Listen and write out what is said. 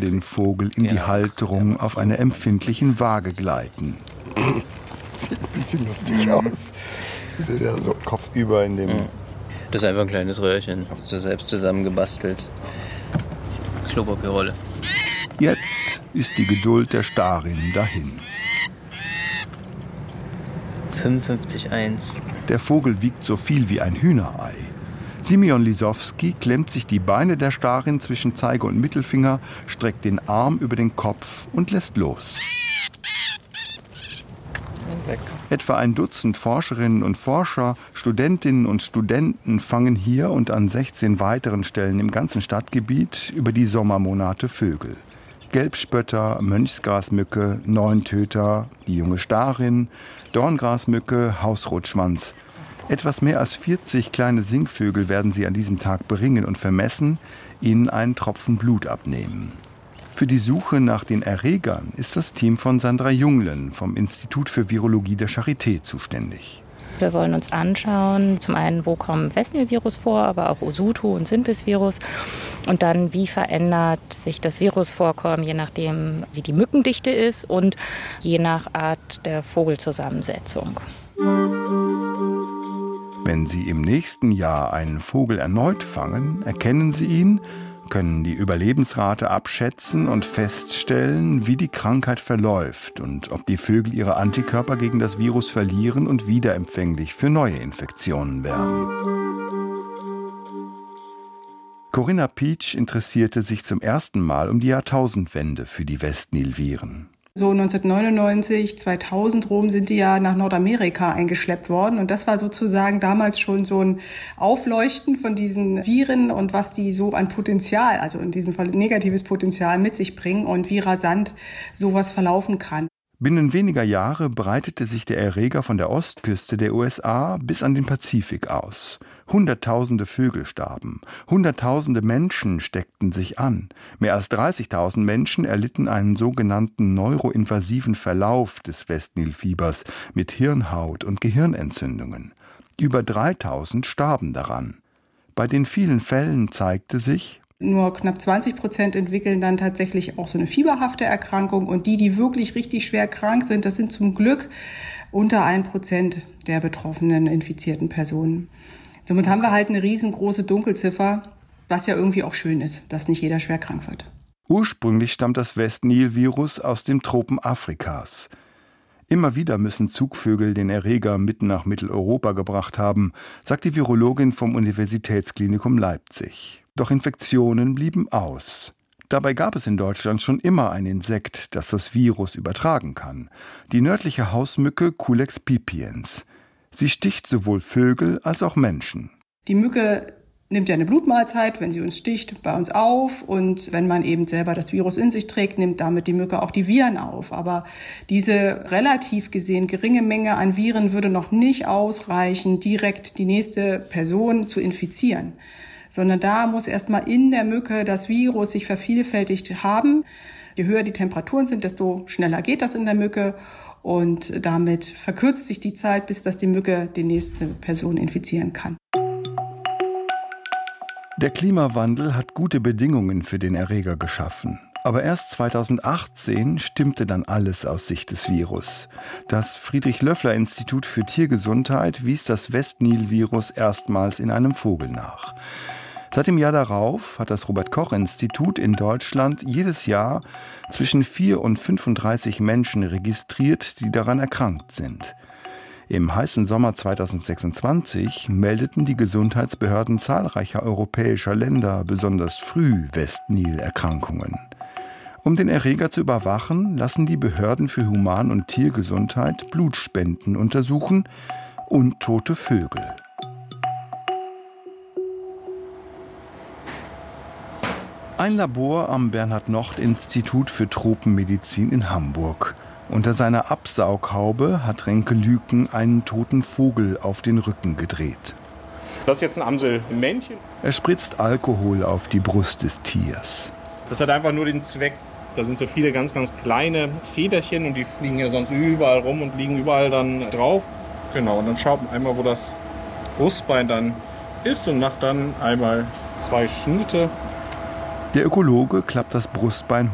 den Vogel in die Halterung auf einer empfindlichen Waage gleiten. Sieht ein bisschen lustig aus. Wie der so kopfüber in dem... Das ist einfach ein kleines Röhrchen, so selbst zusammengebastelt. Klopapierrolle. Jetzt ist die Geduld der Starinnen dahin. 55,1. Der Vogel wiegt so viel wie ein Hühnerei. Simeon Lisowski klemmt sich die Beine der Starin zwischen Zeige und Mittelfinger, streckt den Arm über den Kopf und lässt los. Weg. Etwa ein Dutzend Forscherinnen und Forscher, Studentinnen und Studenten fangen hier und an 16 weiteren Stellen im ganzen Stadtgebiet über die Sommermonate Vögel. Gelbspötter, Mönchsgrasmücke, Neuntöter, die junge Starin, Dorngrasmücke, Hausrotschwanz. Etwas mehr als 40 kleine Singvögel werden sie an diesem Tag beringen und vermessen, ihnen einen Tropfen Blut abnehmen. Für die Suche nach den Erregern ist das Team von Sandra Junglen vom Institut für Virologie der Charité zuständig. Wir wollen uns anschauen, zum einen, wo kommt Westnil-Virus vor, aber auch Usutu und Simpis-Virus. Und dann, wie verändert sich das Virusvorkommen, je nachdem, wie die Mückendichte ist und je nach Art der Vogelzusammensetzung. Wenn Sie im nächsten Jahr einen Vogel erneut fangen, erkennen Sie ihn, können die Überlebensrate abschätzen und feststellen, wie die Krankheit verläuft und ob die Vögel ihre Antikörper gegen das Virus verlieren und wieder empfänglich für neue Infektionen werden. Corinna Pietsch interessierte sich zum ersten Mal um die Jahrtausendwende für die Westnil-Viren. So 1999, 2000 rum sind die ja nach Nordamerika eingeschleppt worden. Und das war sozusagen damals schon so ein Aufleuchten von diesen Viren und was die so an Potenzial, also in diesem Fall negatives Potenzial mit sich bringen und wie rasant sowas verlaufen kann. Binnen weniger Jahre breitete sich der Erreger von der Ostküste der USA bis an den Pazifik aus. Hunderttausende Vögel starben, Hunderttausende Menschen steckten sich an. Mehr als 30.000 Menschen erlitten einen sogenannten neuroinvasiven Verlauf des Westnil-Fiebers mit Hirnhaut- und Gehirnentzündungen. Über 3.000 starben daran. Bei den vielen Fällen zeigte sich, nur knapp 20% entwickeln dann tatsächlich auch so eine fieberhafte Erkrankung. Und die wirklich richtig schwer krank sind, das sind zum Glück unter 1% der betroffenen infizierten Personen. Somit haben wir halt eine riesengroße Dunkelziffer, was ja irgendwie auch schön ist, dass nicht jeder schwer krank wird. Ursprünglich stammt das Westnil-Virus aus den Tropen Afrikas. Immer wieder müssen Zugvögel den Erreger mitten nach Mitteleuropa gebracht haben, sagt die Virologin vom Universitätsklinikum Leipzig. Doch Infektionen blieben aus. Dabei gab es in Deutschland schon immer ein Insekt, das das Virus übertragen kann. Die nördliche Hausmücke Culex pipiens. Sie sticht sowohl Vögel als auch Menschen. Die Mücke nimmt ja eine Blutmahlzeit, wenn sie uns sticht, bei uns auf. Und wenn man eben selber das Virus in sich trägt, nimmt damit die Mücke auch die Viren auf. Aber diese relativ gesehen geringe Menge an Viren würde noch nicht ausreichen, direkt die nächste Person zu infizieren. Sondern da muss erstmal in der Mücke das Virus sich vervielfältigt haben. Je höher die Temperaturen sind, desto schneller geht das in der Mücke. Und damit verkürzt sich die Zeit, bis dass die Mücke die nächste Person infizieren kann. Der Klimawandel hat gute Bedingungen für den Erreger geschaffen. Aber erst 2018 stimmte dann alles aus Sicht des Virus. Das Friedrich-Löffler-Institut für Tiergesundheit wies das Westnil-Virus erstmals in einem Vogel nach. Seit dem Jahr darauf hat das Robert-Koch-Institut in Deutschland jedes Jahr zwischen 4 und 35 Menschen registriert, die daran erkrankt sind. Im heißen Sommer 2026 meldeten die Gesundheitsbehörden zahlreicher europäischer Länder besonders früh Westnil-Erkrankungen. Um den Erreger zu überwachen, lassen die Behörden für Human- und Tiergesundheit Blutspenden untersuchen und tote Vögel. Ein Labor am Bernhard-Nocht-Institut für Tropenmedizin in Hamburg. Unter seiner Absaughaube hat Renke Lüken einen toten Vogel auf den Rücken gedreht. Das ist jetzt ein Amselmännchen. Er spritzt Alkohol auf die Brust des Tiers. Das hat einfach nur den Zweck, da sind so viele ganz, ganz kleine Federchen und die fliegen ja sonst überall rum und liegen überall dann drauf. Genau, und dann schaut man einmal, wo das Brustbein dann ist und macht dann einmal 2 Schnitte. Der Ökologe klappt das Brustbein